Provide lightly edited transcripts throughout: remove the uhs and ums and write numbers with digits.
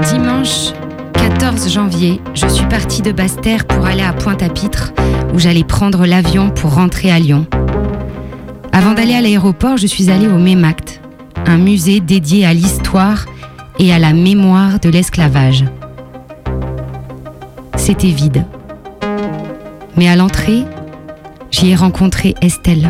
Dimanche 14 janvier, je suis partie de Basse-Terre pour aller à Pointe-à-Pitre, où j'allais prendre l'avion pour rentrer à Lyon. Avant d'aller à l'aéroport, je suis allée au MEMACT, un musée dédié à l'histoire et à la mémoire de l'esclavage. C'était vide. Mais à l'entrée, j'y ai rencontré Estelle.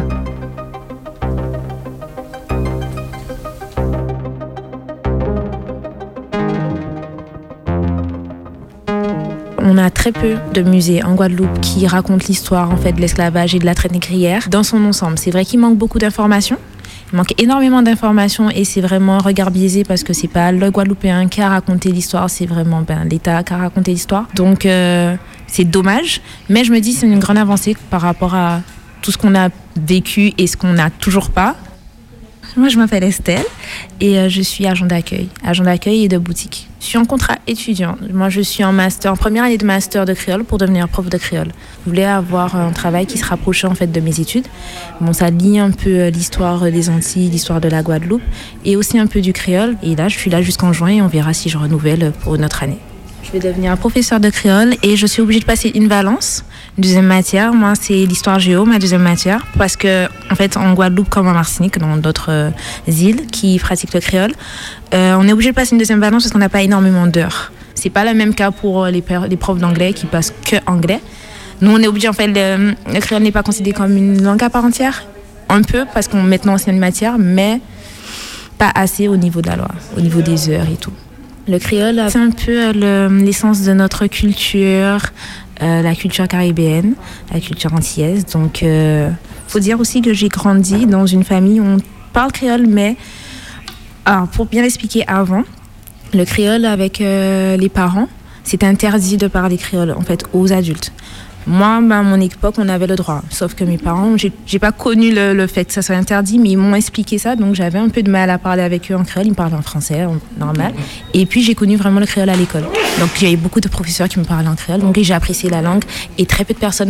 On a très peu de musées en Guadeloupe qui racontent l'histoire en fait, de l'esclavage et de la traite négrière dans son ensemble. C'est vrai qu'il manque beaucoup d'informations. Il manque énormément d'informations et c'est vraiment un regard biaisé parce que c'est pas le Guadeloupéen qui a raconté l'histoire, c'est vraiment l'État qui a raconté l'histoire. Donc c'est dommage, mais je me dis que c'est une grande avancée par rapport à tout ce qu'on a vécu et ce qu'on n'a toujours pas. Moi, je m'appelle Estelle et je suis agent d'accueil et de boutique. Je suis en contrat étudiant. Moi, je suis en première année de master de créole pour devenir prof de créole. Je voulais avoir un travail qui se rapprochait en fait de mes études. Bon, ça lie un peu l'histoire des Antilles, l'histoire de la Guadeloupe et aussi un peu du créole. Et là, je suis là jusqu'en juin et on verra si je renouvelle pour une autre année. Je vais devenir professeur de créole et je suis obligée de passer une valence, une deuxième matière. Moi, c'est l'histoire géo, ma deuxième matière. Parce que, en fait, en Guadeloupe comme en Martinique, dans d'autres îles qui pratiquent le créole, on est obligé de passer une deuxième valence parce qu'on n'a pas énormément d'heures. C'est pas le même cas pour les profs d'anglais qui passent que anglais. Nous, on est obligé, en fait, le créole n'est pas considéré comme une langue à part entière. Un peu, parce qu'on maintenant c'est une matière, mais pas assez au niveau de la loi, au niveau des heures et tout. Le créole, c'est un peu l'essence de notre culture, la culture caribéenne, la culture antillaise. Donc, faut dire aussi que j'ai grandi dans une famille où on parle créole, mais alors, pour bien l'expliquer avant, le créole avec les parents, c'est interdit de parler créole en fait aux adultes. Moi, à mon époque, on avait le droit. Sauf que mes parents, j'ai pas connu le fait que ça soit interdit, mais ils m'ont expliqué ça, donc j'avais un peu de mal à parler avec eux en créole. Ils me parlaient en français, normal. Et puis, j'ai connu vraiment le créole à l'école. Donc, il y avait beaucoup de professeurs qui me parlaient en créole, donc j'ai apprécié la langue. Et très peu de personnes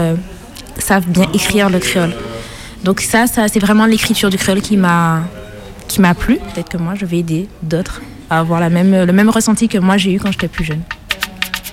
savent bien écrire le créole. Donc ça c'est vraiment l'écriture du créole qui m'a plu. Peut-être que moi, je vais aider d'autres à avoir le même ressenti que moi, j'ai eu quand j'étais plus jeune.